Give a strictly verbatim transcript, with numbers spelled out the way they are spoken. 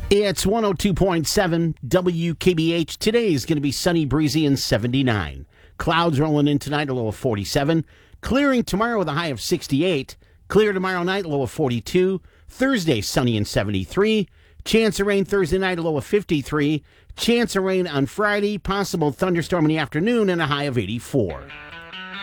It's one oh two point seven W K B H. Today is going to be sunny, breezy, and seventy-nine. Clouds rolling in tonight, a low of forty-seven. Clearing tomorrow with a high of sixty-eight. Clear tomorrow night, a low of forty-two. Thursday, sunny and seventy-three. Chance of rain Thursday night, a low of fifty-three. Chance of rain on Friday. Possible thunderstorm in the afternoon and a high of eighty-four.